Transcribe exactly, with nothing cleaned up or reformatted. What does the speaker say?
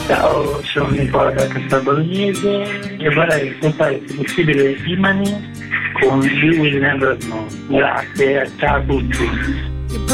Ciao, sono Nicola da Castel Bolognese e vorrei ascoltare se possibile Imani con You Will Never Know. Grazie, ciao a tutti.